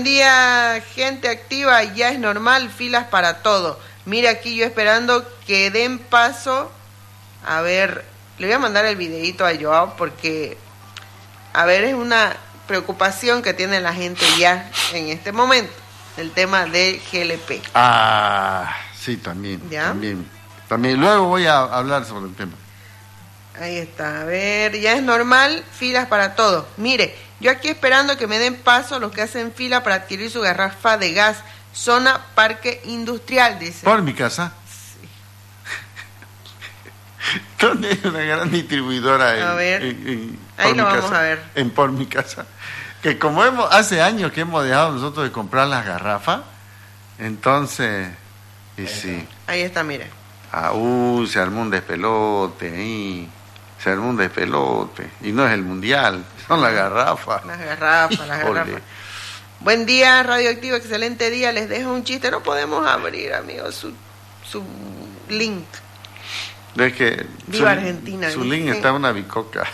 Buen día, gente activa, ya es normal, filas para todo. Mira aquí yo esperando que den paso. A ver, le voy a mandar el videito a Joao porque, a ver, es una preocupación que tiene la gente ya en este momento, el tema del GLP. Ah, sí, también. ¿Ya? También. Luego voy a hablar sobre el tema. Ahí está, a ver, ya es normal, filas para todo. Mire, yo aquí esperando que me den paso los que hacen fila para adquirir su garrafa de gas, zona Parque Industrial, dice. ¿Por mi casa? Sí. ¿Dónde hay una gran distribuidora? A ver, ahí lo vamos a ver. En Por mi casa. Que como hace años que hemos dejado nosotros de comprar las garrafas, entonces, y sí. Ahí está, mire. Se armó un despelote ahí. Se armó un despelote. Y no es el mundial, son las garrafas. Las garrafas. Buen día, Radioactivo, excelente día. Les dejo un chiste. No podemos abrir, amigos, su link. Es que Viva Argentina. Su link está en una bicoca.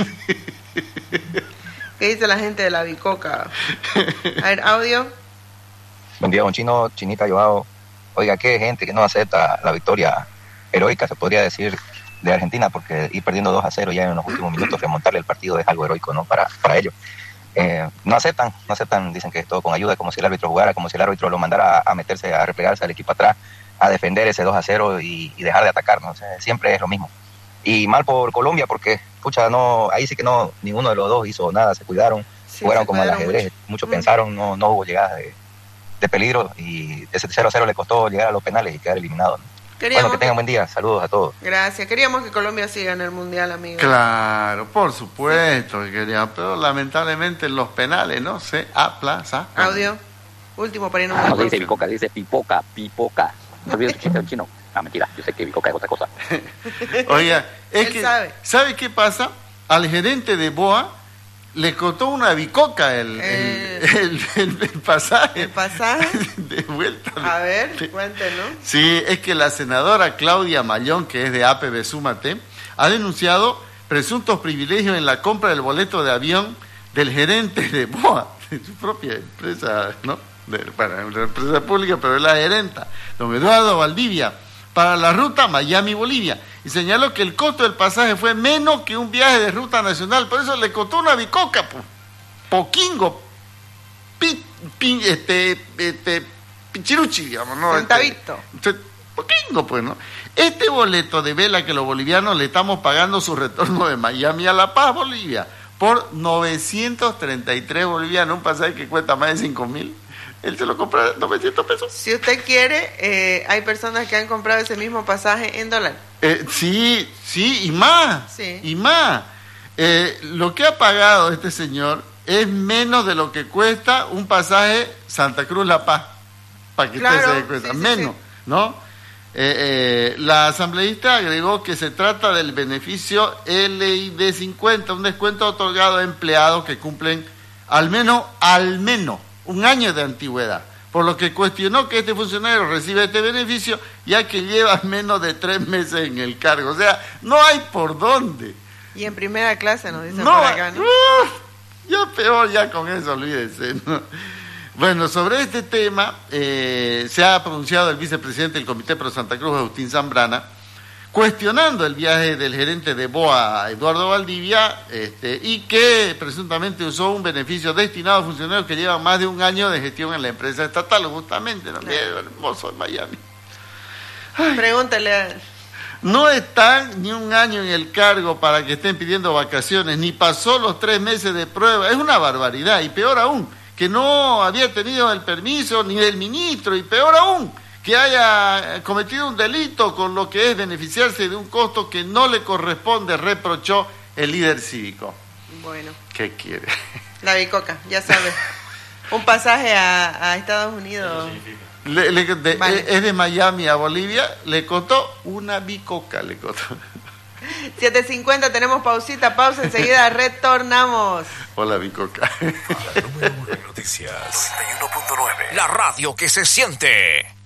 ¿Qué dice la gente de la bicoca? A ver, audio. Buen día, don Chino, Chinita, Joao. Oiga, qué gente que no acepta la victoria heroica, se podría decir, de Argentina, porque ir perdiendo 2-0 ya en los últimos minutos, remontarle el partido es algo heroico, ¿no? Para ellos. No aceptan, dicen que es todo con ayuda, como si el árbitro jugara, como si el árbitro lo mandara a meterse, a replegarse al equipo atrás, a defender ese 2-0 y dejar de atacar, ¿no? O sea, siempre es lo mismo. Y mal por Colombia, porque, no, ahí sí que no, ninguno de los dos hizo nada, se cuidaron, jugaron como al ajedrez, mucho pensaron, no hubo llegadas de peligro, y ese 0-0 le costó llegar a los penales y quedar eliminado, ¿no? Bueno, que tengan buen día, saludos a todos. Gracias, queríamos que Colombia siga en el Mundial, amigo. Claro, por supuesto que queríamos, pero lamentablemente en los penales no se aplaza. Audio, último para irnos. No se dice bicoca, dice pipoca. No olvides tu chiste del chino. No, mentira, yo sé que bicoca es otra cosa. Oiga, es Él que, sabe qué pasa? Al gerente de BOA le costó una bicoca el pasaje. ¿El pasaje? De vuelta. A ver, cuéntenos. Sí, es que la senadora Claudia Mayón, que es de APB Súmate, ha denunciado presuntos privilegios en la compra del boleto de avión del gerente de BOA, de su propia empresa, ¿no? Para una empresa pública, pero es la gerenta, don Eduardo Valdivia, para la ruta Miami-Bolivia, y señaló que el costo del pasaje fue menos que un viaje de ruta nacional, por eso le costó una bicoca, poquingo, pichiruchi, digamos, ¿no? Centavito. Poquingo, pues, ¿no? Este boleto de vela que los bolivianos le estamos pagando su retorno de Miami a La Paz, Bolivia, por 933 bolivianos, un pasaje que cuesta más de 5.000. Él se lo compra 900 pesos. Si usted quiere, hay personas que han comprado ese mismo pasaje en dólar. Sí, y más. Sí. Y más. Lo que ha pagado este señor es menos de lo que cuesta un pasaje Santa Cruz-La Paz. Para que usted se dé cuenta. Menos, sí. ¿No? La asambleísta agregó que se trata del beneficio LID 50, un descuento otorgado a empleados que cumplen al menos un año de antigüedad, por lo que cuestionó que este funcionario recibe este beneficio ya que lleva menos de 3 meses en el cargo. O sea, no hay por dónde. Y en primera clase nos dicen por acá, ¿no? Ya peor, ya con eso, olvídese, ¿no? Bueno, sobre este tema se ha pronunciado el vicepresidente del Comité Pro Santa Cruz, Agustín Zambrana, cuestionando el viaje del gerente de BOA, Eduardo Valdivia, y que presuntamente usó un beneficio destinado a funcionarios que llevan más de un año de gestión en la empresa estatal, justamente, ¿no? Claro. Hermoso en Miami. Ay. Pregúntale. No están ni un año en el cargo para que estén pidiendo vacaciones, ni pasó los 3 meses de prueba. Es una barbaridad, y peor aún, que no había tenido el permiso ni del ministro, y peor aún, que haya cometido un delito con lo que es beneficiarse de un costo que no le corresponde, reprochó el líder cívico. Bueno. ¿Qué quiere? La bicoca, ya sabes. Un pasaje a Estados Unidos. Vale. Es de Miami a Bolivia, le costó una bicoca, le costó. 7:50, tenemos pausa, enseguida retornamos. Hola, bicoca. La número 1 en noticias. 91.9. La radio que se siente.